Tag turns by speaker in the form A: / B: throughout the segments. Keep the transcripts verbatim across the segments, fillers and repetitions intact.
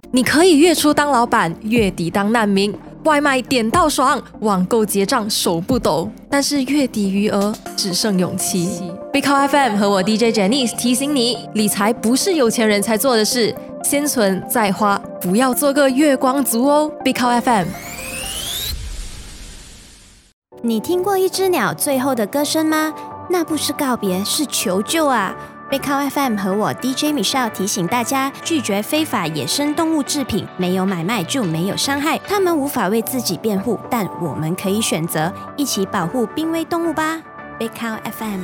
A: 你可以月初当老板，月底当难民，外卖点到爽，网购结账手不抖，但是月底余额只剩勇气。Big Cow F M 和我 D J Janice 提醒你，理财不是有钱人才做的事，先存再花，不要做个月光族哦。Big Cow F M。
B: 你听过一只鸟最后的歌声吗？那不是告别，是求救啊！Big Cow F M 和我 D J Michelle 提醒大家，拒绝非法野生动物制品，没有买卖就没有伤害。他们无法为自己辩护，但我们可以选择一起保护濒危动物吧。Big Cow F M。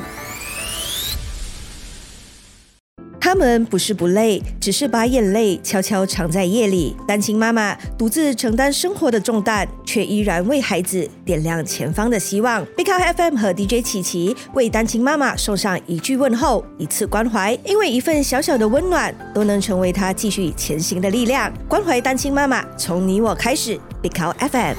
C: 他们不是不累，只是把眼泪悄悄藏在夜里。单亲妈妈独自承担生活的重担，却依然为孩子点亮前方的希望。Big Cow F M 和 D J 琪琪为单亲妈妈送上一句问候，一次关怀，因为一份小小的温暖，都能成为她继续前行的力量。关怀单亲妈妈，从你我开始。Big Cow F M。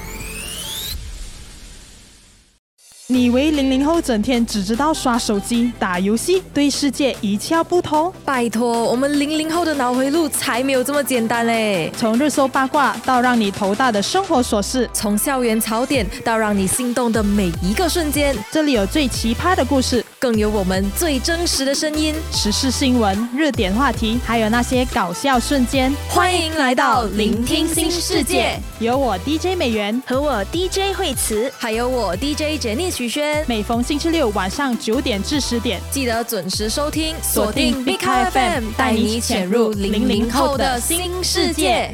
D: 你以为零零后整天只知道刷手机、打游戏，对世界一窍不通？
A: 拜托，我们零零后的脑回路才没有这么简单嘞！
D: 从热搜八卦到让你头大的生活琐事，
A: 从校园槽点到让你心动的每一个瞬间，
D: 这里有最奇葩的故事，
A: 更有我们最真实的声音，
D: 时事新闻、热点话题，还有那些搞笑瞬间。
A: 欢迎来到聆听新世界，
D: 有我 D J 美元
B: 和我 D J 惠慈，
A: 还有我 D J Jenny 许轩。
D: 每逢星期六晚上九点至十点，
A: 记得准时收听，锁定 Big Cow F M， 带你潜入零零后的新世界。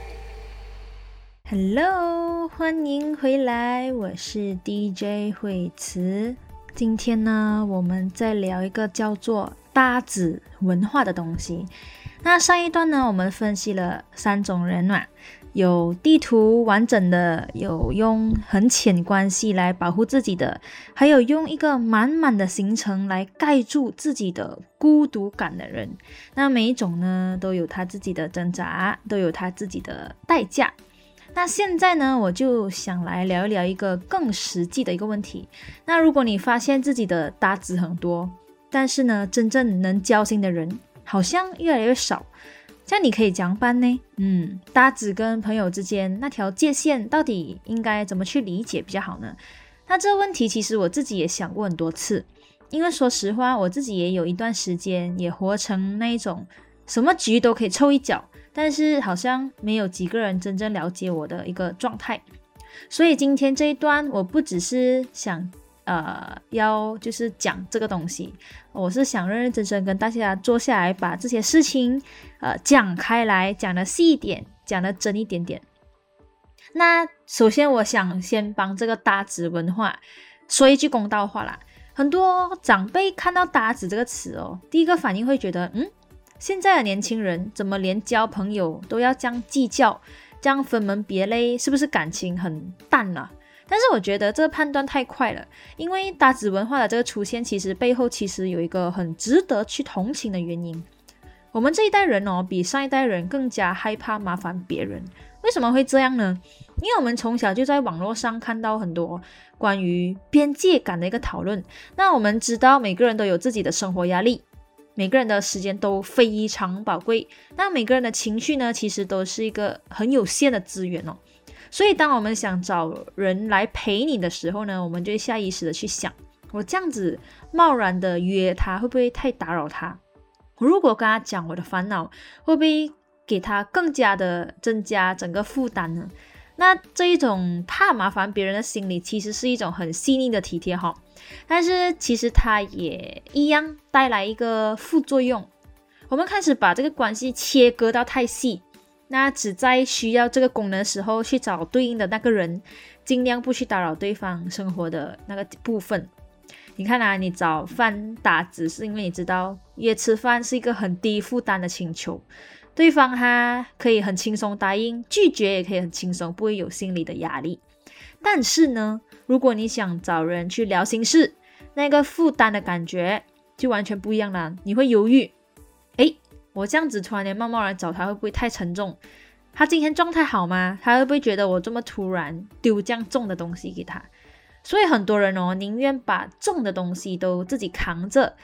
E: Hello， 欢迎回来，我是 D J 惠慈。今天呢，我们再聊一个叫做搭子文化的东西。那上一段呢，我们分析了三种人嘛，有地图完整的，有用很浅关系来保护自己的，还有用一个满满的行程来盖住自己的孤独感的人。那每一种呢，都有他自己的挣扎，都有他自己的代价。那现在呢，我就想来聊一聊一个更实际的一个问题。那如果你发现自己的搭子很多，但是呢，真正能交心的人好像越来越少，这样你可以怎样办呢？嗯，搭子跟朋友之间那条界限到底应该怎么去理解比较好呢？那这个问题其实我自己也想过很多次，因为说实话，我自己也有一段时间也活成那一种什么局都可以凑一脚，但是好像没有几个人真正了解我的一个状态。所以今天这一段我不只是想呃，要就是讲这个东西，我是想认认真真跟大家坐下来，把这些事情呃讲开来，讲得细一点，讲得真一点点。那首先我想先帮这个搭子文化说一句公道话啦，很多长辈看到搭子这个词哦，第一个反应会觉得，嗯，现在的年轻人怎么连交朋友都要这样计较，这样分门别类，是不是感情很淡啊？但是我觉得这个判断太快了，因为搭子文化的这个出现，其实背后其实有一个很值得去同情的原因。我们这一代人哦，比上一代人更加害怕麻烦别人。为什么会这样呢？因为我们从小就在网络上看到很多关于边界感的一个讨论。那我们知道每个人都有自己的生活压力，每个人的时间都非常宝贵，那每个人的情绪呢，其实都是一个很有限的资源哦。所以当我们想找人来陪你的时候呢，我们就会下意识的去想，我这样子贸然的约他会不会太打扰他？如果跟他讲我的烦恼，会不会给他更加的增加整个负担呢？那这一种怕麻烦别人的心理，其实是一种很细腻的体贴哈，但是其实它也一样带来一个副作用。我们开始把这个关系切割到太细，那只在需要这个功能的时候去找对应的那个人，尽量不去打扰对方生活的那个部分。你看啊，你找饭搭子是因为你知道约吃饭是一个很低负担的请求，对方他可以很轻松答应，拒绝也可以很轻松，不会有心理的压力。但是呢，如果你想找人去聊心事，那个负担的感觉就完全不一样了。你会犹豫，诶，我这样子突然间贸贸然找他会不会太沉重？他今天状态好吗？他会不会觉得我这么突然丢这样重的东西给他？所以很多人哦，宁愿把重的东西都自己扛着，